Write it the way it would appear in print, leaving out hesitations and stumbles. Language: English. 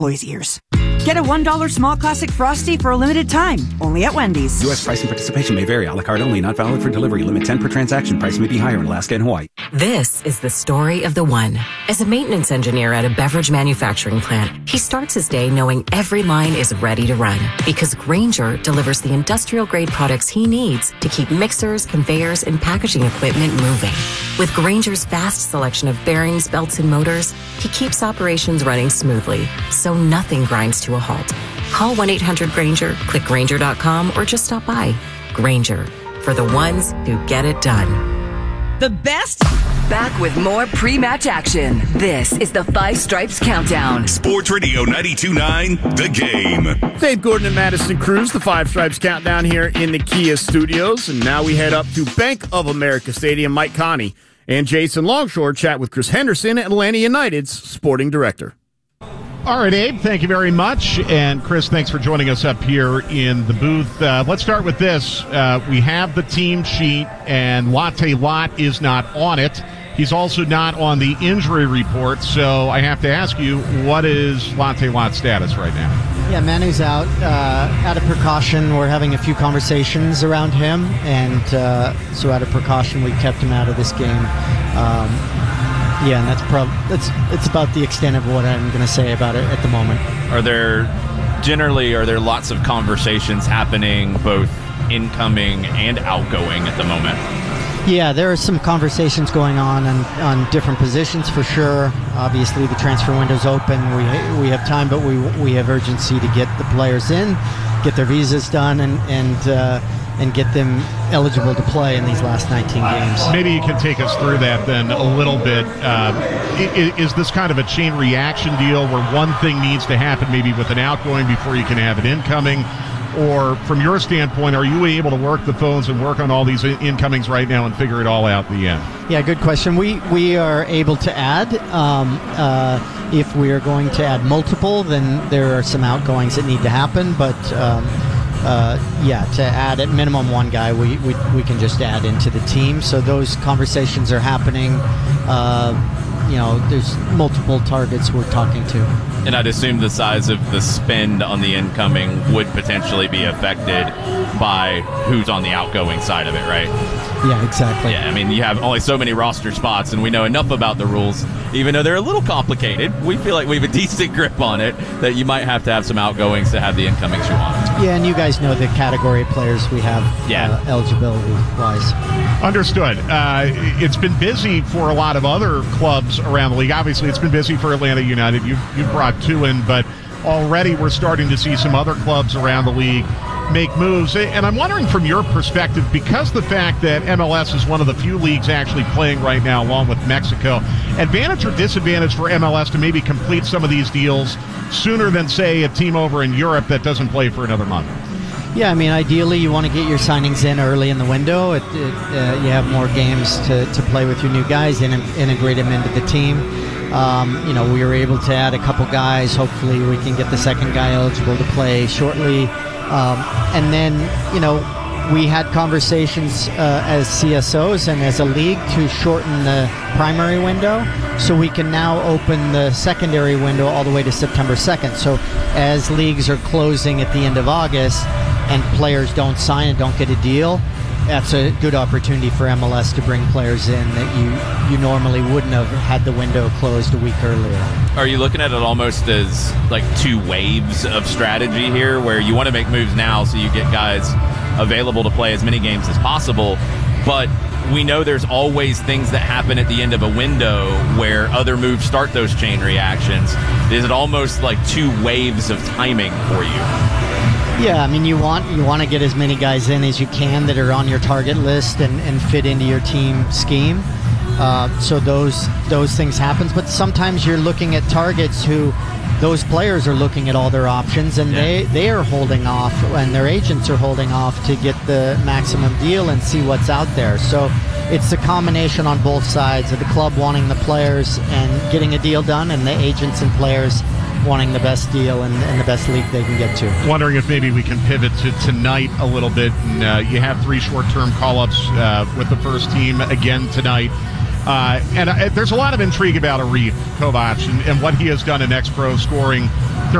Boys' ears. Get a $1 small classic Frosty for a limited time, only at Wendy's. U.S. price and participation may vary. A la carte only, not valid for delivery. Limit 10 per transaction. Price may be higher in Alaska and Hawaii. This is the story of the one. As a maintenance engineer at a beverage manufacturing plant, he starts his day knowing every line is ready to run because Grainger delivers the industrial-grade products he needs to keep mixers, conveyors, and packaging equipment moving. With Grainger's vast selection of bearings, belts, and motors, he keeps operations running smoothly, so nothing grinds to a halt. Call 1-800-GRAINGER, click Grainger.com, or just stop by. Grainger, for the ones who get it done. The best? Back with more pre-match action. This is the Five Stripes Countdown. Sports Radio 92.9, The Game. Dave Gordon and Madison Cruz, the Five Stripes Countdown here in the Kia Studios. And now we head up to Bank of America Stadium. Mike Connie and Jason Longshore chat with Chris Henderson, Atlanta United's sporting director. All right, Abe, thank you very much. And Chris, thanks for joining us up here in the booth. Let's start with this. We have the team sheet, and Latte Lott is not on it. He's also not on the injury report, so I have to ask you, what is Latte Lott's status right now? Yeah, Manu's out of precaution. We're having a few conversations around him, and so out of precaution, we kept him out of this game. Yeah, and it's about the extent of what I'm going to say about it at the moment. Are there lots of conversations happening, both incoming and outgoing at the moment? Yeah, there are some conversations going on different positions for sure. Obviously, the transfer window's open. We have time, but we have urgency to get the players in, get their visas done, and get them eligible to play in these last 19 games. Maybe you can take us through that then a little bit. Is this kind of a chain reaction deal where one thing needs to happen maybe with an outgoing before you can have an incoming? Or from your standpoint, are you able to work the phones and work on all these incomings right now and figure it all out in the end? Yeah, good question. We are able to add. If we are going to add multiple, then there are some outgoings that need to happen. But to add at minimum one guy, we can just add into the team. So those conversations are happening. There's multiple targets we're talking to. And I'd assume the size of the spend on the incoming would potentially be affected by who's on the outgoing side of it, right? Yeah, exactly. Yeah, I mean, you have only so many roster spots, and we know enough about the rules, even though they're a little complicated. We feel like we have a decent grip on it, that you might have to have some outgoings to have the incomings you want. Yeah, and you guys know the category of players we have eligibility-wise. Understood. It's been busy for a lot of other clubs around the league. Obviously, it's been busy for Atlanta United. You've brought two in, but already we're starting to see some other clubs around the league make moves. And I'm wondering from your perspective, because the fact that MLS is one of the few leagues actually playing right now along with Mexico, advantage or disadvantage for MLS to maybe complete some of these deals sooner than, say, a team over in Europe that doesn't play for another month? Yeah, I mean, ideally you want to get your signings in early in the window. You have more games to play with your new guys and integrate them into the team. We were able to add a couple guys. Hopefully we can get the second guy eligible to play shortly. And then, we had conversations as CSOs and as a league to shorten the primary window, so we can now open the secondary window all the way to September 2nd. So as leagues are closing at the end of August and players don't sign and don't get a deal, that's a good opportunity for MLS to bring players in that you normally wouldn't have had the window closed a week earlier. Are you looking at it almost as like two waves of strategy here, where you want to make moves now so you get guys available to play as many games as possible, but we know there's always things that happen at the end of a window where other moves start those chain reactions? Is it almost like two waves of timing for you? Yeah, I mean, you want to get as many guys in as you can that are on your target list and fit into your team scheme. So those things happen. But sometimes you're looking at targets who those players are looking at all their options, and they are holding off, and their agents are holding off to get the maximum deal and see what's out there. So it's a combination on both sides of the club wanting the players and getting a deal done, and the agents and players wanting the best deal and the best league they can get to. Wondering if maybe we can pivot to tonight a little bit. And, you have 3 short-term call-ups with the first team again tonight. And there's a lot of intrigue about Arif Kovac and what he has done in X-Pro, scoring